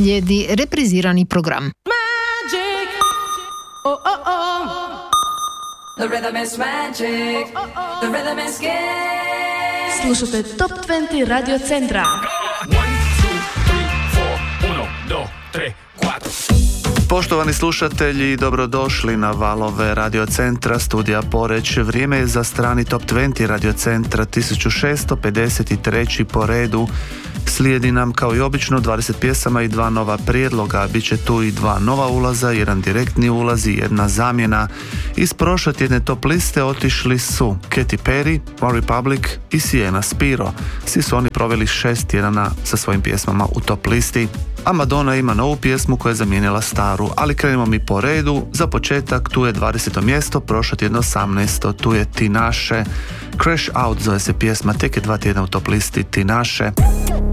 Slijedi reprizirani program. Magic. Oh, oh, oh. The rhythm is magic. The rhythm is game. Slušate Top 20 Radio Centra. 1, 2, 3, 4, 1, 2, 3, 4. Poštovani slušatelji, dobrodošli na valove Radio Centra, studija Poreć. Vrijeme je za strani Top 20 Radio Centra, 1653. po redu. Slijedi nam kao i obično 20 pjesama i 2 nova prijedloga. Biće tu i 2 nova ulaza, jedan direktni ulaz i jedna zamjena. Iz prošle tjedne top liste otišli su Katy Perry, One Republic i Sienna Spiro. Svi su oni proveli 6 tjedana sa svojim pjesmama u top listi. A Madonna ima novu pjesmu koja je zamijenila staru, ali krenimo mi po redu. Za početak tu je 20. mjesto, prošlo tjedno 18. Tu je Tinashe, Crash Out zove se pjesma, tek je 2 tjedna u top listi Tinashe.